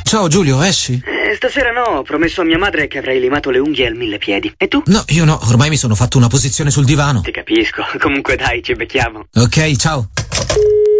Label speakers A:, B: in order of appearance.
A: Ciao Giulio, esci?
B: Stasera no, ho promesso a mia madre che avrei limato le unghie al 1000 piedi. E tu?
A: No, io no, ormai mi sono fatto una posizione sul divano.
B: Ti capisco. Comunque dai, ci becchiamo.
A: Ok, ciao.